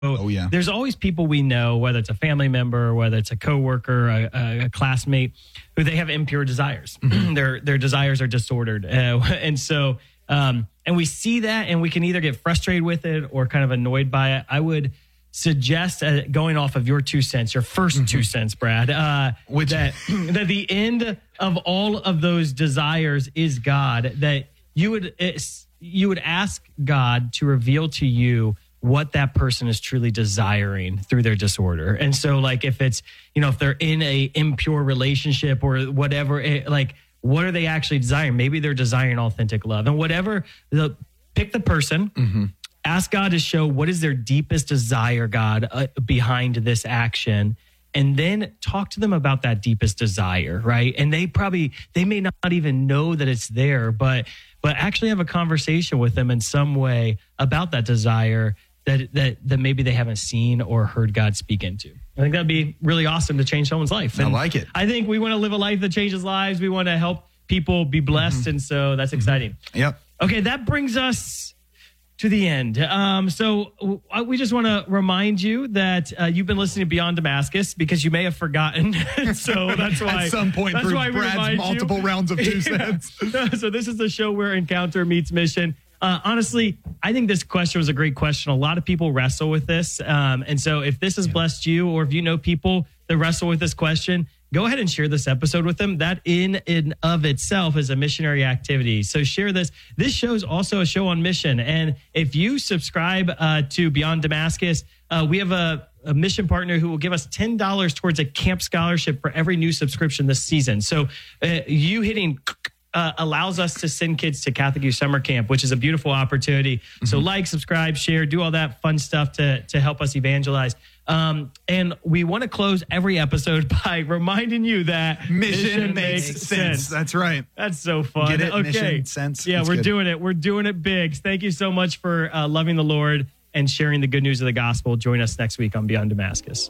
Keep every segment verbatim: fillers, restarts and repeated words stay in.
Oh, yeah. There's always people we know, whether it's a family member, whether it's a coworker, a, a, a classmate, who they have impure desires. Mm-hmm. their their desires are disordered, uh, and so um, and we see that, and we can either get frustrated with it or kind of annoyed by it. I would suggest, uh, going off of your two cents, your first mm-hmm. two cents, Brad, uh, Which that that the end of all of those desires is God. That you would you would ask God to reveal to you what that person is truly desiring through their disorder. And so like if it's, you know, if they're in a impure relationship or whatever, it, like what are they actually desiring? Maybe they're desiring authentic love. And whatever, the, pick the person, mm-hmm. ask God to show what is their deepest desire, God, uh, behind this action. And then talk to them about that deepest desire, right? And they probably, they may not even know that it's there, but but actually have a conversation with them in some way about that desire that that that maybe they haven't seen or heard God speak into. I think that'd be really awesome to change someone's life. And I like it. I think we want to live a life that changes lives. We want to help people be blessed, mm-hmm. and so that's exciting. Yep. Okay, that brings us to the end. Um, so uh, we just want to remind you that uh, you've been listening to Beyond Damascus because you may have forgotten. So that's why at some point that's through why Brad's multiple you. rounds of two cents. So this is the show where encounter meets mission. Uh, honestly, I think this question was a great question. A lot of people wrestle with this. Um, and so if this has yeah. blessed you, or if you know people that wrestle with this question, go ahead and share this episode with them. That in and of itself is a missionary activity. So share this. This show is also a show on mission. And if you subscribe uh, to Beyond Damascus, uh, we have a, a mission partner who will give us ten dollars towards a camp scholarship for every new subscription this season. So uh, you hitting... Uh, allows us to send kids to Catholic Youth Summer Camp, which is a beautiful opportunity. Mm-hmm. So like, subscribe, share, do all that fun stuff to, to help us evangelize. Um, and we want to close every episode by reminding you that mission, mission makes sense. sense. That's right. That's so fun. Get it? Okay. Mission, sense. Yeah, That's we're good. doing it. We're doing it big. Thank you so much for uh, loving the Lord and sharing the good news of the gospel. Join us next week on Beyond Damascus.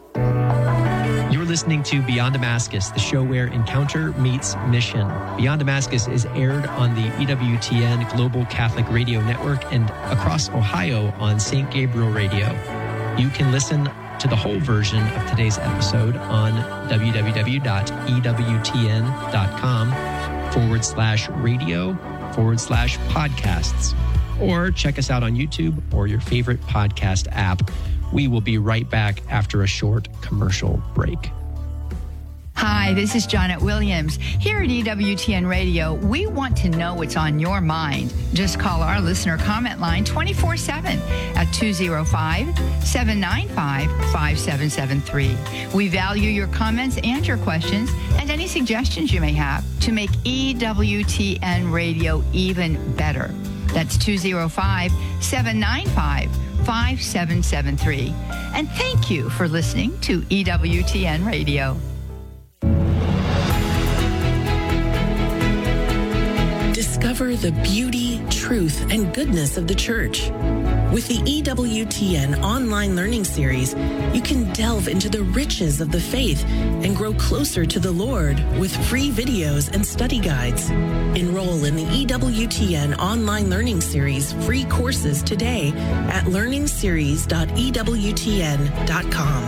You're listening to Beyond Damascus, the show where encounter meets mission. Beyond Damascus is aired on the E W T N Global Catholic Radio Network and across Ohio on Saint Gabriel Radio. You can listen to the whole version of today's episode on www.ewtn.com forward slash radio forward slash podcasts. Or check us out on YouTube or your favorite podcast app. We will be right back after a short commercial break. Hi, this is Janet Williams. Here at E W T N Radio, we want to know what's on your mind. Just call our listener comment line twenty-four seven at two oh five, seven nine five, five seven seven three. We value your comments and your questions and any suggestions you may have to make E W T N Radio even better. That's two oh five, seven nine five, five seven seven three. And thank you for listening to E W T N Radio. Discover the beauty, truth, and goodness of the Church. With the E W T N online learning series, you can delve into the riches of the faith and grow closer to the Lord with free videos and study guides. Enroll in the E W T N online learning series free courses today at learning series dot e w t n dot com.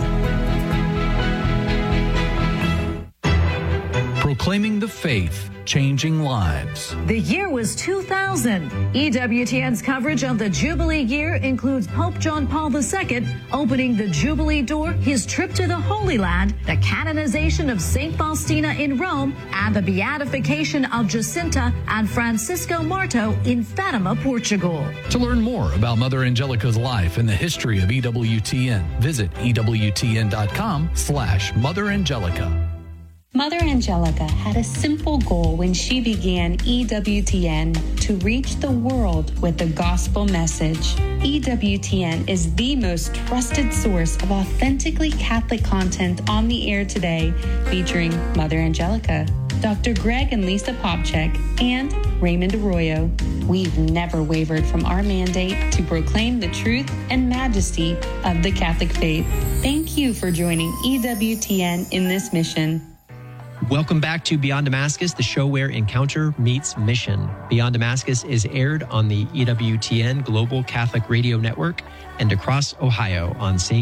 Proclaiming the faith, changing lives. The year was two thousand. E W T N's coverage of the Jubilee year includes Pope John Paul the Second opening the Jubilee door, his trip to the Holy Land, the canonization of Saint Faustina in Rome, and the beatification of Jacinta and Francisco Marto in Fatima, Portugal. To learn more about Mother Angelica's life and the history of E W T N, visit ewtn.com slash Mother Angelica. Mother Angelica had a simple goal when she began E W T N to reach the world with the gospel message. E W T N is the most trusted source of authentically Catholic content on the air today, featuring Mother Angelica, Doctor Greg and Lisa Popchek, and Raymond Arroyo. We've never wavered from our mandate to proclaim the truth and majesty of the Catholic faith. Thank you for joining E W T N in this mission. Welcome back to Beyond Damascus, the show where encounter meets mission. Beyond Damascus is aired on the E W T N Global Catholic Radio Network and across Ohio on Saint